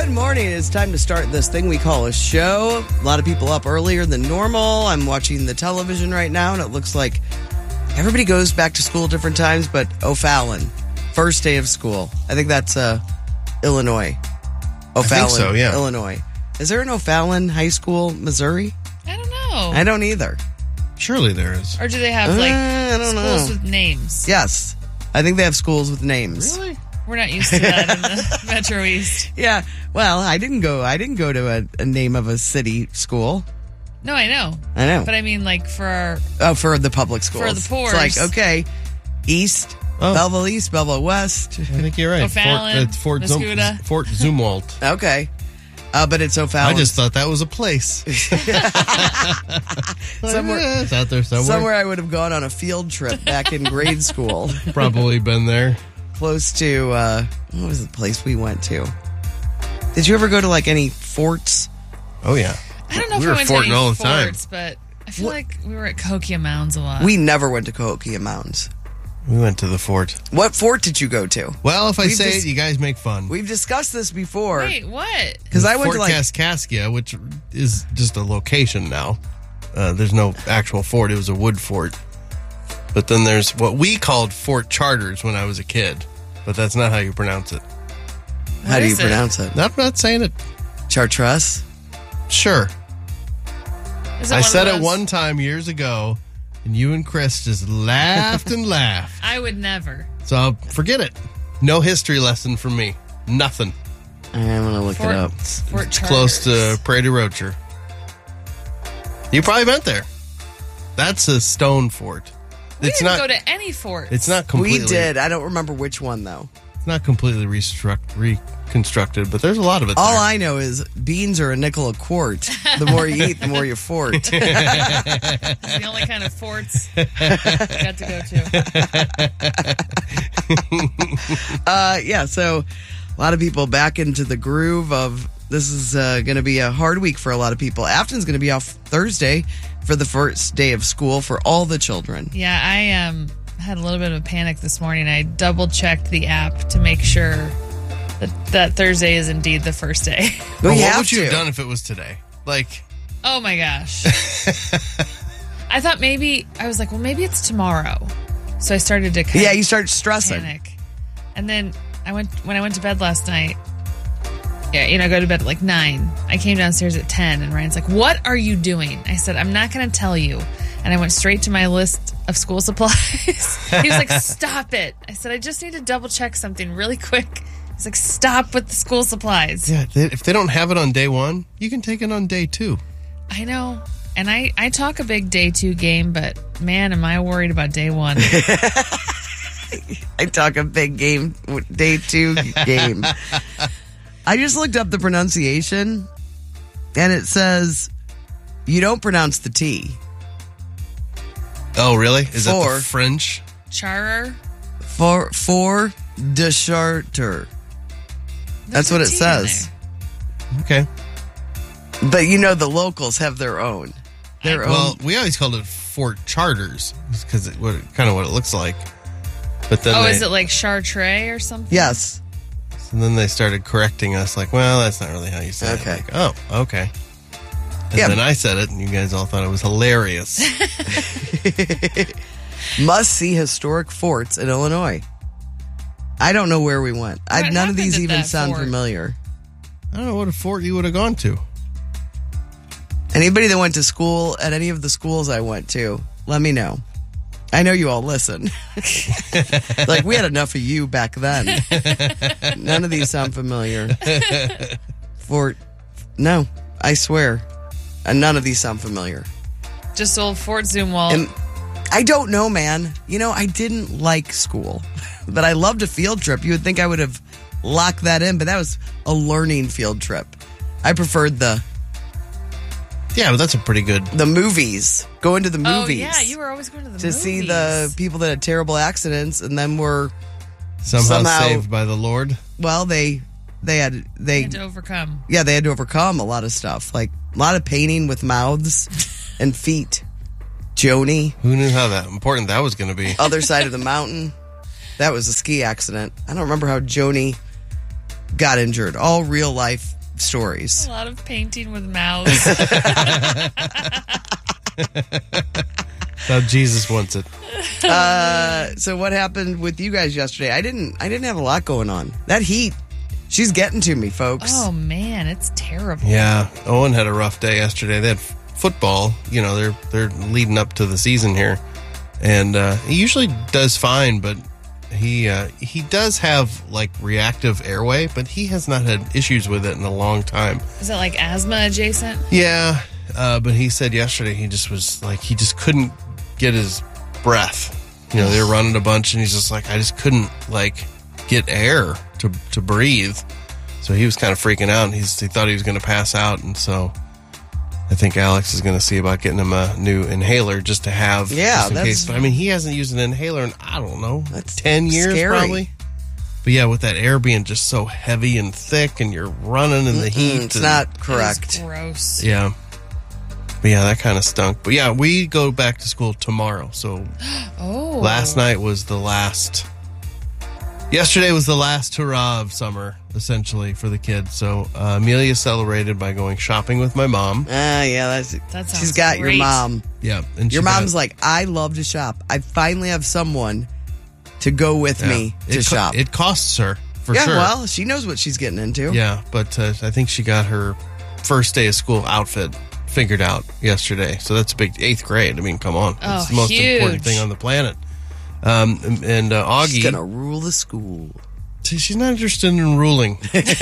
Good morning. It's time to start this thing we call a show. A lot of people up earlier than normal. I'm watching the television right now, and it looks like everybody goes back to school at different times, but O'Fallon, first day of school. I think that's Illinois. O'Fallon, I think so, yeah. Illinois. Is there an O'Fallon High School, Missouri? I don't know. I don't either. Surely there is. Or do they have, I don't schools know. with names? Yes. I think they have schools with names. Really? We're not used to that in the Metro East. Yeah. Well, I didn't go to a name of a city school. No, I know. I know. But I mean, like, for our... Oh, for the public schools. For the poors. It's like, okay, East, Belleville East, Belleville West. I think you're right. O'Fallon, Fort Muscuda. Fort Zumwalt. Okay. But it's O'Fallon. I just thought that was a place. Somewhere- It's out there somewhere. Somewhere I would have gone on a field trip back in grade school. Probably been there. Close to, what was the place we went to? Did you ever go to, like, any forts? Oh, yeah. I don't know We if were I went to forting any all the time. forts, but I feel like we were at Cahokia Mounds a lot. We never went to Cahokia Mounds. We went to the fort. What fort did you go to? Well, if I We've say just- it, you guys make fun. We've discussed this before. Wait, what? Because I went Fort to, like... Kaskaskia, which is just a location now. There's no actual fort. It was a wood fort. But then there's what we called Fort Charters when I was a kid. But that's not how you pronounce it. How do you is it? pronounce it? I'm not saying it. Chartres? Sure. Is it I one said of it those- one time years ago, and you and Chris just laughed and laughed. I would never. So forget it. No history lesson from me. Nothing. I'm going to look it up. Fort It's close to Charters. Prairie du Rocher. You probably went there. That's a stone fort. We didn't go to any forts. It's not completely. We did. I don't remember which one, though. It's not completely reconstructed, but there's a lot of it. All there. I know is beans are a nickel a quart. The more you eat, the more you fort. It's the only kind of forts I got to go to. Yeah, so a lot of people back into the groove of this is going to be a hard week for a lot of people. Afton's going to be off Thursday for the first day of school for all the children. Yeah, I had a little bit of a panic this morning. I double-checked the app to make sure that Thursday is indeed the first day. Well, you what have would you to. have done if it was today? Like, Oh, my gosh. I thought maybe maybe it's tomorrow. So I started to kind Yeah, of you start stressing. panic. And then when I went to bed last night, yeah, I go to bed at like 9. I came downstairs at 10, and Ryan's like, "What are you doing?" I said, "I'm not going to tell you." And I went straight to my list of school supplies. He was like, "Stop it." I said, "I just need to double check something really quick." He's like, "Stop with the school supplies." yeah, if they don't have it on day one, you can take it on day 2. I know. And I talk a big day 2 game, but man, am I worried about day 1. I talk a big game, day 2 game. I just looked up the pronunciation, and it says you don't pronounce the T. Oh, really? Is that For- the French? Charer? For de charter. That's what it There's a T in says. Okay. But the locals have their own. Their Well, own. we always called it Fort Charters because kind of what it looks like. But then Oh, is it like Chartres or something? Yes. And then they started correcting us, like, well, that's not really how you say Okay. it. Like, oh, okay. And Yeah. then I said it, and you guys all thought it was hilarious. Must see historic forts in Illinois. I don't know where we went. What None of these happened at even that sound fort? familiar. I don't know what a fort you would have gone to. Anybody that went to school at any of the schools I went to, let me know. I know you all listen. Like, we had enough of you back then. None of these sound familiar. No, I swear. None of these sound familiar. Just old Fort Zumwalt. And I don't know, man. I didn't like school, but I loved a field trip. You would think I would have locked that in, but that was a learning field trip. I preferred the Yeah, but that's a pretty good. movies, going to the Oh, movies. yeah, you were always going to the to movies. see the people that had terrible accidents and then were Somehow saved by the Lord. well they had You had to overcome. they had to overcome a lot of stuff, like a lot of painting with mouths and feet. Joni, Who knew how important that was going to be? other side of the mountain. That was a ski accident. I don't remember how Joni got injured. All real life stories. A lot of painting with mouths. How Jesus wants it. So what happened with you guys yesterday? I didn't have a lot going on. That heat, she's getting to me, folks. Oh, man, it's terrible. Yeah, Owen had a rough day yesterday. They had football. You know, they're leading up to the season here, and he usually does fine, but he does have like reactive airway, but he has not had issues with it in a long time. Is it like asthma adjacent? Yeah, but he said yesterday he just couldn't get his breath. You know, they were running a bunch, and he's just like, I just couldn't like get air to breathe. So he was kind of freaking out, and he thought he was going to pass out, and so I think Alex is going to see about getting him a new inhaler just to have, just in case. But I mean, he hasn't used an inhaler in, I don't know, 10 years scary. probably. But yeah, with that air being just so heavy and thick, and you're running in the heat. It's not correct. It's gross. Yeah. But yeah, that kind of stunk. But yeah, we go back to school tomorrow. So last night was the last. Yesterday was the last hurrah of summer, essentially, for the kids. So Amelia celebrated by going shopping with my mom. Yeah, That sounds she's got great. your mom. Yeah, and Your mom's like, I love to shop. I finally have someone to go with me to shop. It costs her for yeah, sure. well, she knows what she's getting into. Yeah, but I think she got her first day of school outfit figured out yesterday. So that's a big 8th grade. I mean, come on. Oh, it's the most important huge. thing on the planet. And Augie. She's gonna rule the school. She's not interested in ruling.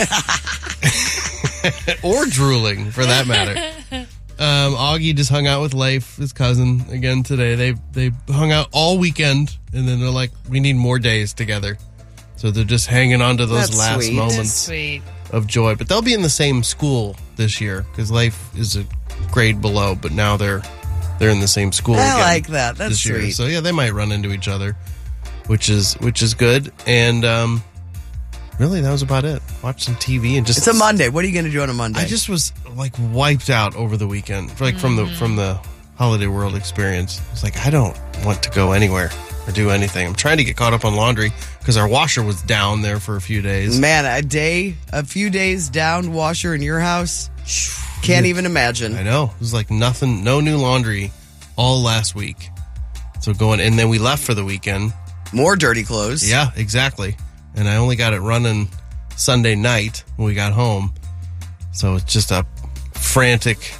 Or drooling, for that matter. Augie just hung out with Leif, his cousin, again today. They hung out all weekend, and then they're like, we need more days together. So they're just hanging on to those That's last sweet. moments That's sweet. of joy. But they'll be in the same school this year, because Leif is a grade below, but now they're in the same school I again like that. That's this year. sweet. So yeah, they might run into each other, which is good. And really, that was about it. Watch some TV and just. It's a Monday. What are you going to do on a Monday? I just was like wiped out over the weekend, like from the Holiday World experience. It's like I don't want to go anywhere or do anything. I'm trying to get caught up on laundry because our washer was down there for a few days. Man, a few days down washer in your house. Can't even imagine. I know. It was like nothing, no new laundry all last week. So and then we left for the weekend. More dirty clothes. Yeah, exactly. And I only got it running Sunday night when we got home. So it's just a frantic,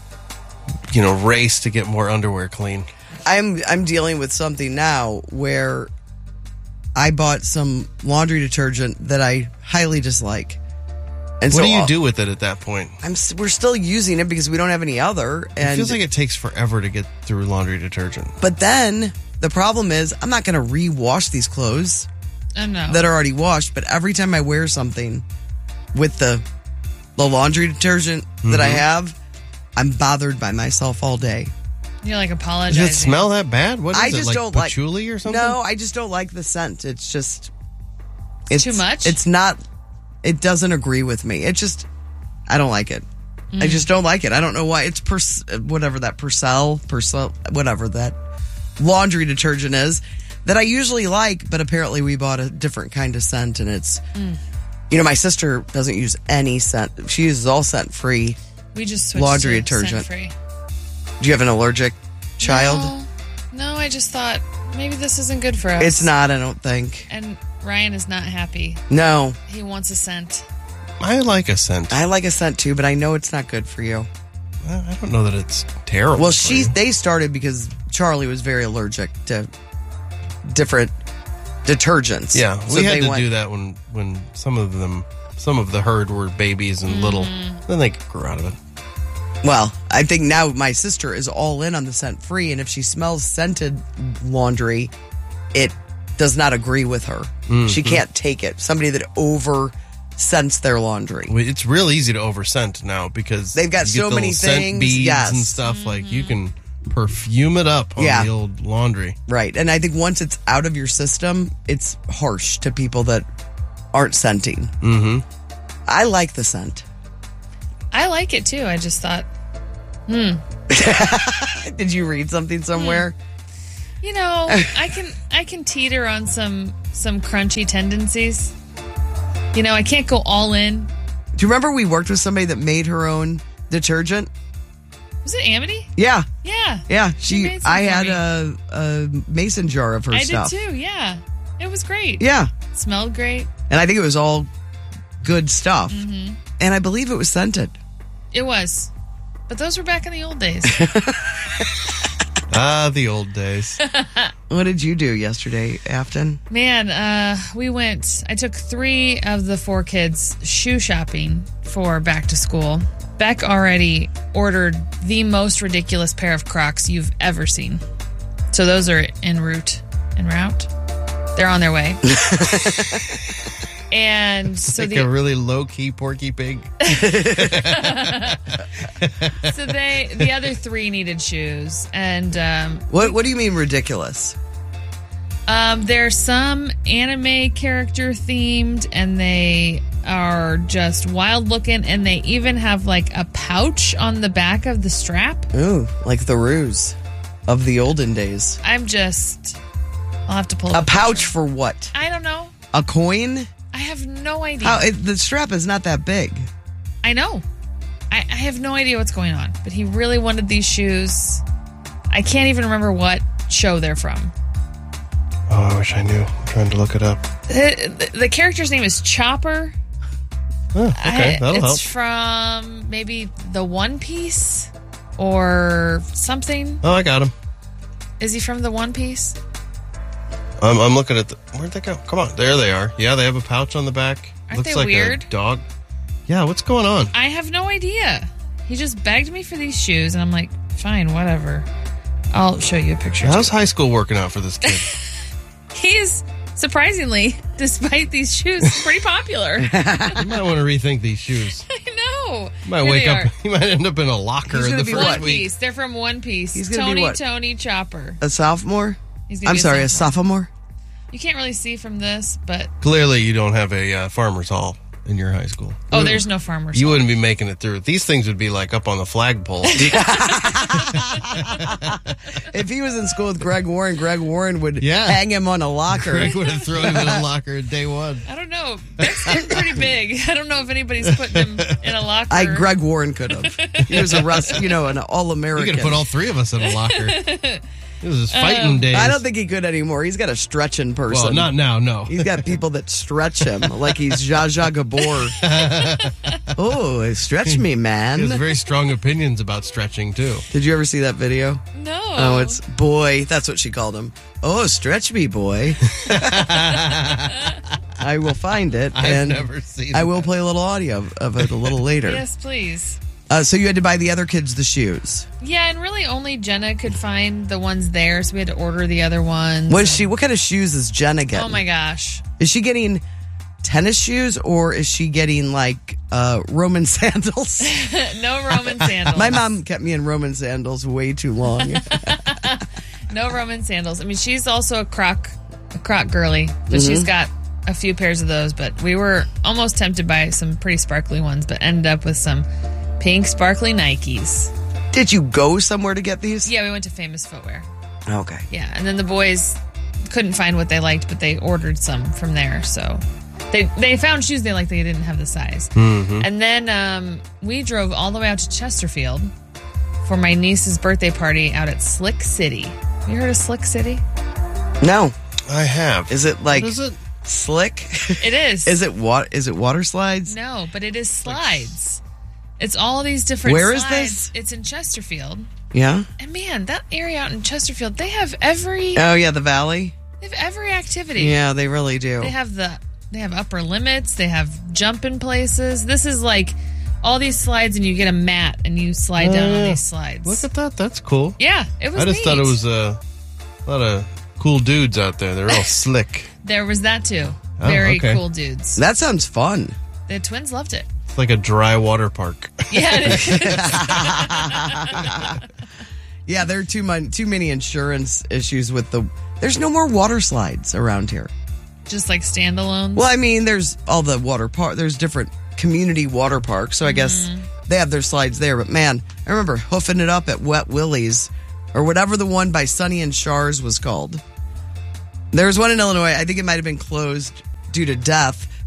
race to get more underwear clean. I'm dealing with something now where I bought some laundry detergent that I highly dislike. And What so do you do with it at that point? we're still using it because we don't have any other. It And feels like it takes forever to get through laundry detergent. but then the problem is I'm not going to re-wash these clothes Oh, no. that are already washed. But every time I wear something with the laundry detergent that I have, I'm bothered by myself all day. You're like Does apologizing. it smell that bad? What is I it, just like don't like patchouli or something? No, I just don't like the scent. It's just it's Too much? It's not. It doesn't agree with me. It just I don't like it. I just don't like it. I don't know why. It's whatever that Purcell, whatever that laundry detergent is that I usually like, but apparently we bought a different kind of scent, and it's my sister doesn't use any scent. She uses all scent free. We just switched laundry to detergent. scent-free. Do you have an allergic child? No, I just thought maybe this isn't good for us. It's not. I don't think. And Ryan is not happy. No, He wants a scent. I like a scent. I like a scent too, but I know it's not good for you. I don't know that it's terrible. Well, for you. they started because Charlie was very allergic to different detergents. Yeah, So we had they to went- do that when some of the herd were babies and little. Then they grew out of it. Well, I think now my sister is all in on the scent free, and if she smells scented laundry, it does not agree with her. She can't take it. Somebody that over scents their laundry. Well, it's real easy to overscent now because They've got you so get the many little scent things, beads yes. and stuff. Like you can perfume it up on Yeah. the old laundry. Right. And I think once it's out of your system, it's harsh to people that aren't scenting. Mm-hmm. I like the scent. I like it too. I just thought, Did you read something somewhere? I can teeter on some crunchy tendencies. I can't go all in. Do you remember we worked with somebody that made her own detergent? Was it Amity? Yeah. Yeah. Yeah. made some I for had me. a mason jar of her stuff. I did too, yeah. It was great. Yeah. It smelled great. And I think it was all good stuff. Mm-hmm. And I believe it was scented. It was. But those were back in the old days. The old days. What did you do yesterday, Afton? Man, I took 3 of the 4 kids shoe shopping for back to school. Beck already ordered the most ridiculous pair of Crocs you've ever seen. So those are en route. They're on their way. And so Like a really low-key Porky Pig. So the other 3 needed shoes. And What do you mean ridiculous? there's some anime character themed, and they are just wild looking, and they even have like a pouch on the back of the strap. Ooh, like the ruse of the olden days. I'll have to pull A up pouch picture. for what? I don't know. A coin? I have no idea. The strap is not that big. I know. I have no idea what's going on, but he really wanted these shoes. I can't even remember what show they're from. Oh, I wish I knew. I'm trying to look it up. The character's name is Chopper. Oh, okay, that'll help. It's from maybe the One Piece or something. Oh, I got him. Is he from the One Piece? I'm looking at where'd they go? Come on, there they are. Yeah, they have a pouch on the back. Aren't Looks they like weird? a dog. Yeah, what's going on? I have no idea. He just begged me for these shoes, and I'm like, fine, whatever. I'll show you a picture. How's high school working out for this kid? He's surprisingly, despite these shoes, pretty popular. You might want to rethink these shoes. I know. You might Here wake they up. are. You might end up in a locker He's in gonna the be first what? One week. Piece. They're from One Piece. He's gonna be Tony what? Chopper. A sophomore? He's gonna I'm be sorry, a sophomore. sophomore? You can't really see from this, but Clearly, you don't have a farmer's hall in your high school. there's no farmer's. You hall. wouldn't be making it through. These things would be like up on the flagpole. If he was in school with Greg Warren would Yeah. hang him on a locker. Greg would have thrown him in a locker at day one. I don't know. Beck's getting pretty big. I don't know if anybody's putting him in a locker. Greg Warren could have. He was an We all-American. could have put all 3 of us in a locker. This is fighting days. I don't think he could anymore. He's got a stretching person. Well, not now, no. He's got people that stretch him like he's Zsa Zsa Gabor. Oh, stretch me, He has man. very strong opinions about stretching, too. Did you ever see that video? No. Oh, it's boy. That's what she called him. Oh, stretch me, boy. I will find it. I've and never seen I will that. play a little audio of it a little later. Yes, please. So you had to buy the other kids the shoes. Yeah, and really only Jenna could find the ones there, so we had to order the other ones. What kind of shoes is Jenna getting? Oh my gosh. Is she getting tennis shoes or is she getting like Roman sandals? No Roman sandals. My mom kept me in Roman sandals way too long. No Roman sandals. I mean, she's also a croc girly, but she's got a few pairs of those. But we were almost tempted by some pretty sparkly ones, but ended up with some pink sparkly Nikes. Did you go somewhere to get these? Yeah, we went to Famous Footwear. Okay. Yeah, and then the boys couldn't find what they liked, but they ordered some from there. So they found shoes they liked. They didn't have the size. And then we drove all the way out to Chesterfield for my niece's birthday party out at Slick City. You heard of Slick City? No. I have. Is it like What is it? slick? It is. Is it water slides? No, but it is slides. It's all these different Where is slides. this? It's in Chesterfield. Yeah. And man, that area out in Chesterfield, they have every Oh yeah, the valley. activity. Yeah, they really do. They have upper limits, they have jumping places. This is like all these slides and you get a mat and you slide down on these slides. Look at that. That's cool. Yeah, it was I just neat. thought it was a lot of cool dudes out there. They're all slick. There was that too. Oh, Very okay. cool dudes. That sounds fun. The twins loved it. It's like a dry water park. Yeah, it is. Yeah, there are too many insurance issues with there's no more water slides around here. Just like standalones. Well, I mean, there's all the water park. There's different community water parks, so I guess they have their slides there. But man, I remember hoofing it up at Wet Willie's or whatever the one by Sonny and Char's was called. There was one in Illinois. I think it might have been closed due to death,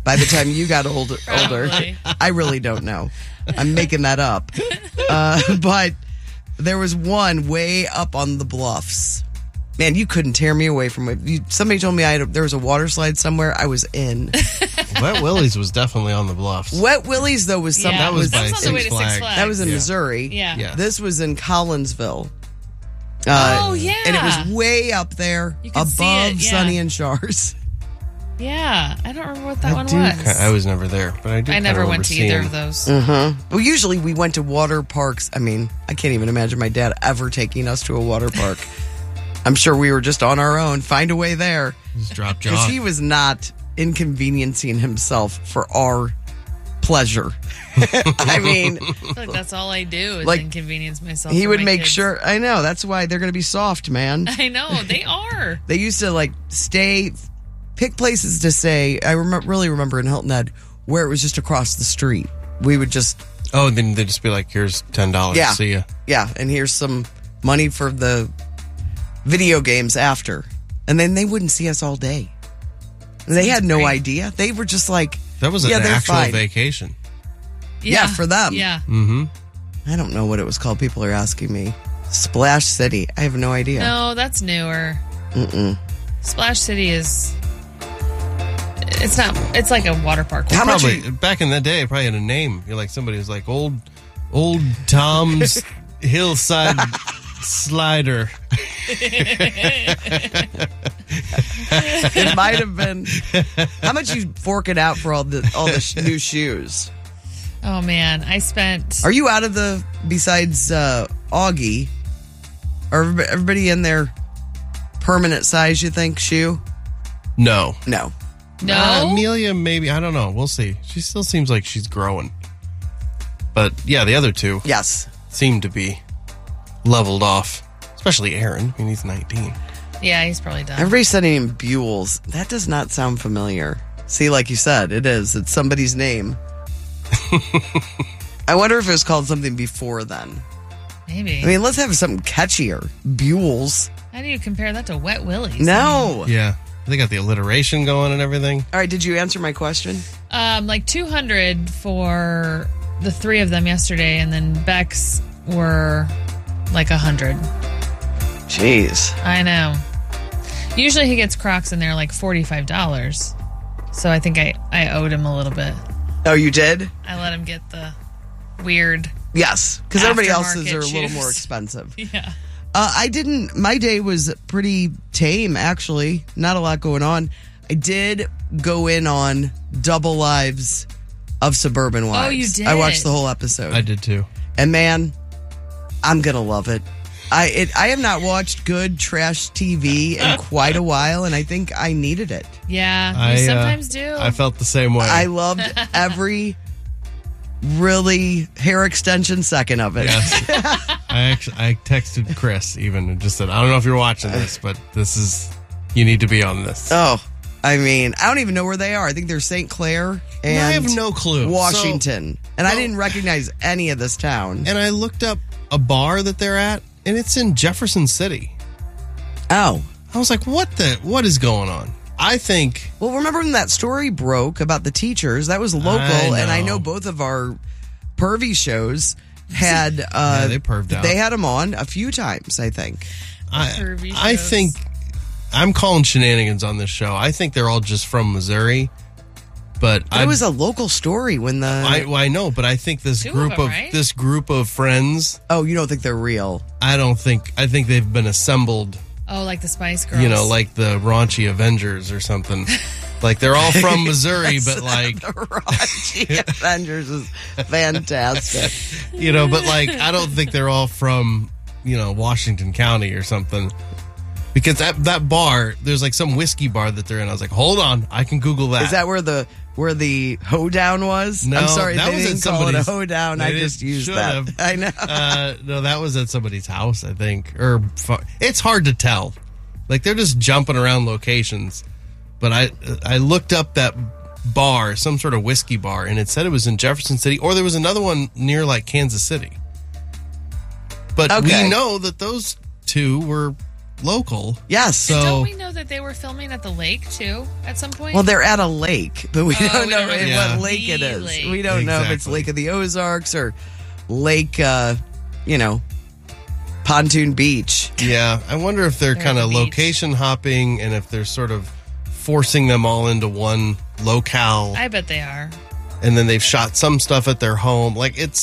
by the time you got older. Probably. I really don't know. I'm making that up. But there was one way up on the bluffs. Man, you couldn't tear me away from it. Somebody told me there was a water slide somewhere. I was in. Wet Willie's was definitely on the bluffs. Wet Willie's, though, was something. Yeah. That was by That's on the way Six to Six Flags. Flags. That was in Yeah. Missouri. Yeah. Yeah. This was in Collinsville. Oh, yeah. And it was way up there You could see above it, yeah. Sonny and Shars. Yeah. I don't remember what that one was. I was never there, but I do. I kinda never remember went to either seeing- of those. Well, usually we went to water parks. I mean, I can't even imagine my dad ever taking us to a water park. I'm sure we were just on our own. Find a way there. Just drop Because jaw. he was not inconveniencing himself for our pleasure. I mean, I feel like that's all I do is Like, inconvenience myself. he for would my make kids. sure. I know. That's why they're going to be soft, man. I know they are. They used to pick places to stay. I really remember in Hilton Head where it was just across the street. We would just, Oh, then they'd just be like, "Here's $10. Yeah. See ya." yeah, and here's some money for the video games after. And then they wouldn't see us all day. And they had no great. idea. They were just like, That was yeah, an they're actual fine. vacation. Yeah, for them. Yeah. I don't know what it was called. People are asking me. Splash City. I have no idea. No, that's newer. Splash City is. It's not. It's like a water park. How much? Probably back in the day, it probably had a name. You're like somebody was like old Tom's Hillside Slider. It might have been. How much you fork it out for all the new shoes? Oh man, I spent. Are you out of besides Augie? Are everybody in their permanent size, you think, shoe? No. No. No. Amelia, maybe. I don't know. We'll see. She still seems like she's growing. But yeah, the other two Yes. seem to be leveled off. Especially Aaron. I mean, he's 19. Yeah, he's probably done. Everybody's sending him Buells. That does not sound familiar. See, like you said, it is. It's somebody's name. I wonder if it was called something before then. Maybe. I mean, let's have something catchier. Buells. How do you compare that to Wet Willie's? No. Yeah. They got the alliteration going and everything. All right, did you answer my question? Like 200 for the three of them yesterday, and then Beck's were like 100. Jeez. I know. Usually he gets Crocs and they're like $45. So I think I owed him a little bit. Oh, you did? I let him get the weird. Yes, because everybody else's Aftermarket are a little shoes. more expensive. Yeah. I didn't. My day was pretty tame, actually. Not a lot going on. I did go in on Double Lives of Suburban Wives. Oh, you did? I watched the whole episode. I did too. And man, I'm gonna love it. I have not watched good trash TV in quite a while, and I think I needed it. Yeah. You sometimes do. I felt the same way. I loved every really hair extension second of it. Yes. I texted Chris even and just said, I don't know if you're watching this, but you need to be on this. Oh, I mean, I don't even know where they are. I think they're St. Clair and I have no clue. Washington. And I didn't recognize any of this town. And I looked up a bar that they're at, and it's in Jefferson City. Oh. I was like, what is going on? I think Well, remember when that story broke about the teachers? That was local, and I know both of our pervy shows had they perved out. They had them on a few times, I think. Pervy I shows. think I'm calling shenanigans on this show. I think they're all just from Missouri. But It was a local story when the I know, but I think this Two of group them, of right? this group of friends, Oh, you don't think they're real? I think they've been assembled, Oh, like the Spice Girls. you know, like the raunchy Avengers or something. Like they're all from Missouri, but like The Raunchy Avengers is fantastic. you know, but like I don't think they're all from, you know, Washington County or something. Because that bar, there's like some whiskey bar that they're in. I was like, hold on, I can Google that. Is that where the hoedown was? No, I'm sorry, that they was at didn't call it a somebody's- hoedown. they I didn't- just used should that. have. I know. No, that was at somebody's house, I think. It's hard to tell. Like they're just jumping around locations. But I looked up that bar, some sort of whiskey bar, and it said it was in Jefferson City, or there was another one near like Kansas City. But Okay. we know that those two were local. Yes. So Don't we know that they were filming at the lake too at some point? Well, they're at a lake, but we don't know Yeah. what lake it is. Lake. We don't know if it's Exactly. Lake of the Ozarks or Lake, Pontoon Beach. yeah, I wonder if they're They're kind at of the beach. location hopping and if they're sort of forcing them all into one locale. I bet they are. And then they've shot some stuff at their home. Like in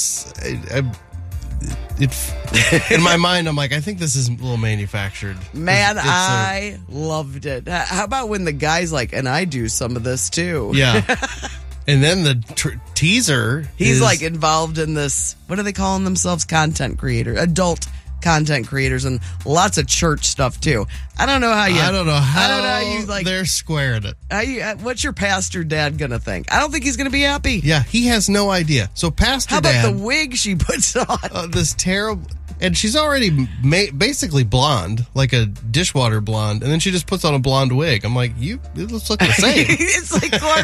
my mind, I'm like, I think this is a little manufactured. Man, It's I loved it. How about when the guy's like, and I do some of this too. yeah. And then the teaser, He's is, like involved in this, what are they calling themselves? Content creator, adult content creators, and lots of church stuff too. I don't know how you. I don't know how you like. they're squaring it. What's your pastor dad gonna think? I don't think he's gonna be happy. Yeah, he has no idea. So Pastor How about Dad, the wig she puts on? this terrible, and she's already basically blonde, like a dishwater blonde, and then she just puts on a blonde wig. I'm like, it looks like the same. It's like Clark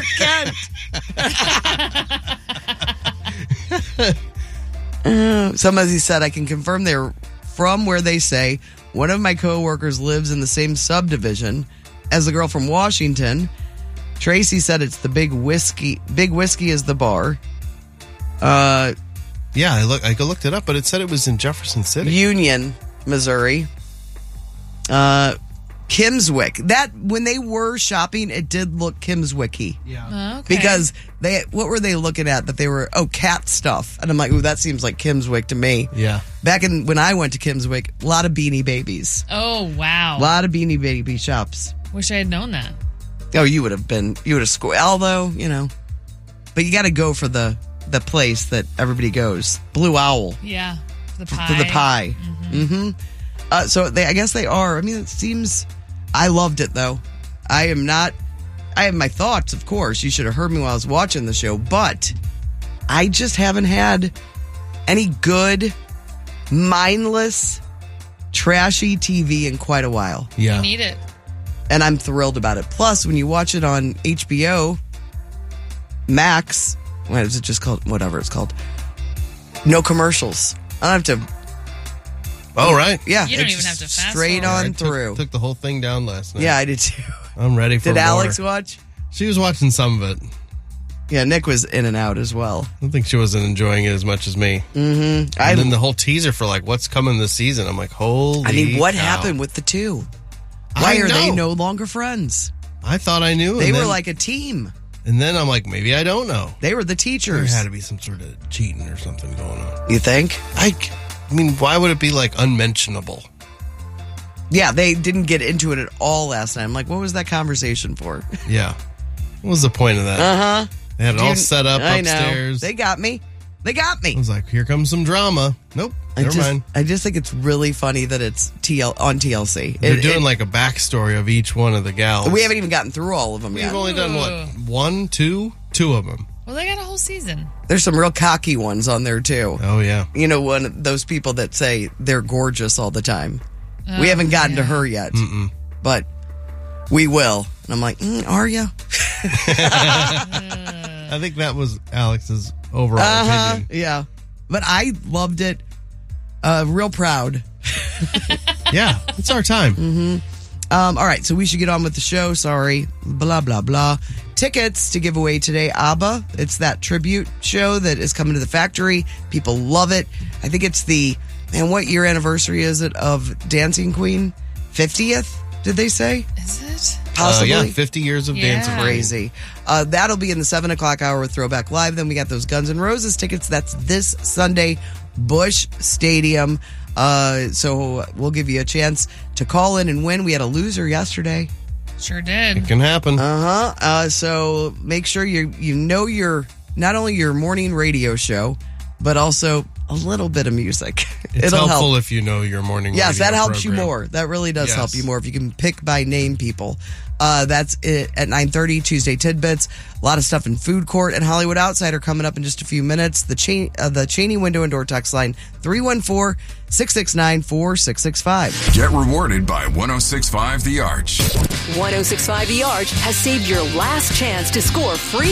Kent. Somebody said, I can confirm they're from where they say one of my coworkers lives in the same subdivision as the girl from Washington. Tracy said it's the Big Whiskey. Big Whiskey is the bar. Yeah, I looked it up, but it said it was in Jefferson City. Union, Missouri. Kimswick. That when they were shopping, it did look Kimswicky. Yeah. Okay. Because what were they looking at? That they were cat stuff, and I'm like, ooh, that seems like Kimswick to me. Yeah. Back when I went to Kimswick, a lot of Beanie Babies, Oh wow. a lot of Beanie Baby shops. Wish I had known that. Oh, you would have scored. Although but you got to go for the place that everybody goes. Blue Owl Yeah. The pie. for the pie. Mm-hmm. So I guess they are. I mean, it seems. I loved it though. I have my thoughts, of course. You should have heard me while I was watching the show, but I just haven't had any good, mindless, trashy TV in quite a while. Yeah. You need it. And I'm thrilled about it. Plus, when you watch it on HBO Max, what is it just called? Whatever it's called. No commercials. I don't have to. Oh, right. Yeah. You don't it's even have to just fast straight forward. on through. Took the whole thing down last night. Yeah, I did too. I'm ready for Did more. Alex watch? She was watching some of it. Yeah, Nick was in and out as well. I don't think she wasn't enjoying it as much as me. Mm-hmm. And then the whole teaser for what's coming this season. I'm like, holy I mean, what cow. happened with the two? Why I are they know. no longer friends? I thought I knew. They and were then- like a team. And then I'm like, maybe I don't know. They were the There teachers. had to be some sort of cheating or something going on. You think? I mean, why would it be unmentionable? Yeah, they didn't get into it at all last night. I'm like, what was that conversation for? Yeah. What was the point of that? Uh-huh. They had it all set up I upstairs. know. They got me. I was like, here comes some drama. Nope. Never mind. I just think it's really funny that it's on TLC. They're doing a backstory of each one of the gals. We haven't even gotten through all of them We've yet. only done what? Ooh. One, two of them. Well, they got a whole season. There's some real cocky ones on there too. Oh yeah. You know, one of those people that say they're gorgeous all the time. We haven't gotten to her yet, but we will. And I'm like, are you? I think that was Alex's overall opinion. Yeah. But I loved it. Real proud. Yeah, it's our time. All right, so we should get on with the show. Sorry. Blah, blah, blah. Tickets to give away today, ABBA. It's that tribute show that is coming to the factory. People love it. I think it's what year anniversary is it of Dancing Queen? 50th, did they say? Is it? Possibly. Yeah, 50 years of dancing. Yeah. Crazy. That'll be in the 7 o'clock hour with Throwback Live. Then we got those Guns N' Roses tickets. That's this Sunday, Busch Stadium. So we'll give you a chance to call in and win. We had a loser yesterday. Sure did. It can happen. So make sure you know your not only your morning radio show, but also a little bit of music. It's It'll helpful help. if you know your morning Yes, radio that helps program. you more. That really does Yes. help you more if you can pick by name people. That's it at 9:30, Tuesday Tidbits. A lot of stuff in Food Court and Hollywood Outsider coming up in just a few minutes. The Cheney Window and Door text line, 314-669-4665. Get rewarded by 106.5 The Arch. 106.5 The Arch has saved your last chance to score free